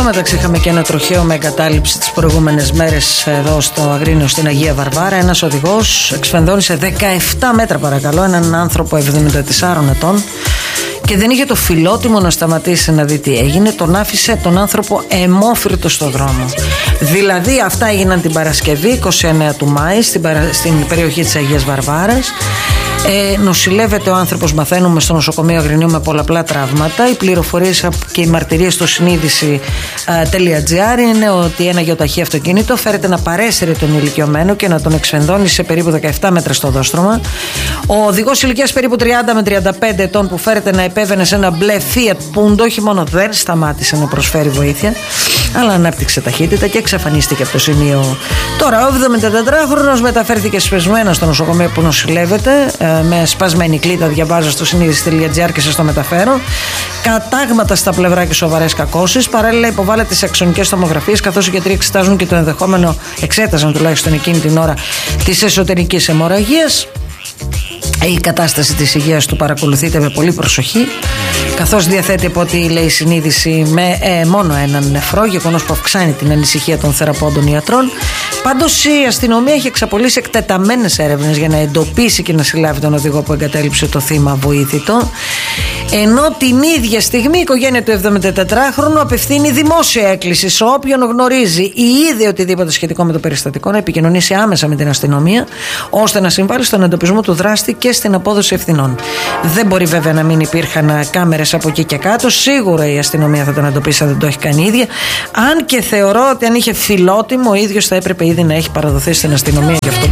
μεταξύ είχαμε και ένα τροχαίο με εγκατάλειψη τις προηγούμενες μέρες εδώ στο Αγρίνιο στην Αγία Βαρβάρα. Ένας οδηγός εξφενδώνησε 17 μέτρα, παρακαλώ, έναν άνθρωπο 74 ετών και δεν είχε το φιλότιμο να σταματήσει να δει τι έγινε. Τον άφησε τον άνθρωπο αιμόφυρτο στο δρόμο. Δηλαδή αυτά έγιναν την Παρασκευή 29 του Μάη στην περιοχή της Αγίας Βαρβάρας. Νοσηλεύεται ο άνθρωπος, μαθαίνουμε, στο νοσοκομείο Αγρινίου με πολλαπλά τραύματα. Οι πληροφορίες και οι μαρτυρίες στο συνείδηση.gr είναι ότι ένα γεωταχή αυτοκίνητο φέρεται να παρέσυρε τον ηλικιωμένο και να τον εξφενδώνει σε περίπου 17 μέτρα στο δόστρωμα. Ο οδηγός ηλικίας περίπου 30 με 35 ετών που φέρεται να επέβαινε σε ένα μπλε Fiat Punto όχι μόνο δεν σταμάτησε να προσφέρει βοήθεια, αλλά ανάπτυξε ταχύτητα και εξαφανίστηκε από το σημείο. Τώρα ο 74χρονος μεταφέρθηκε σπεσμένα στο νοσοκομείο που νοσηλεύεται με σπασμένη κλίτα, διαβάζω στο συνείδηση.gr και σας το μεταφέρω. Κατάγματα στα πλευρά και σοβαρές κακώσεις. Παράλληλα υποβάλλεται σε αξονικές τομογραφίες, καθώς οι γιατροί εξετάζουν και το ενδεχόμενο, εξέταζαν τουλάχιστον εκείνη την ώρα, της εσωτερικής αιμορραγίας. Η κατάσταση της υγείας του παρακολουθείται με πολύ προσοχή, καθώς διαθέτει, από ό,τι λέει η συνείδηση, με μόνο έναν νεφρό, γεγονός που αυξάνει την ανησυχία των θεραπόντων ιατρών. Πάντως η αστυνομία έχει εξαπολύσει εκτεταμένες έρευνες για να εντοπίσει και να συλλάβει τον οδηγό που εγκατέλειψε το θύμα βοήθητο. Ενώ την ίδια στιγμή η οικογένεια του 74χρονου απευθύνει δημόσια έκκληση σε όποιον γνωρίζει ή είδε οτιδήποτε σχετικό με το περιστατικό να επικοινωνήσει άμεσα με την αστυνομία, ώστε να συμβάλλει στον εντοπισμό του δράστη και στην απόδοση ευθυνών. Δεν μπορεί βέβαια να μην υπήρχαν κάμερες από εκεί και κάτω. Σίγουρα η αστυνομία θα τον εντοπίσει αν δεν το έχει κάνει η ίδια. Αν και θεωρώ ότι αν είχε φιλότιμο, ο ίδιος θα έπρεπε ήδη να έχει παραδοθεί στην αστυνομία.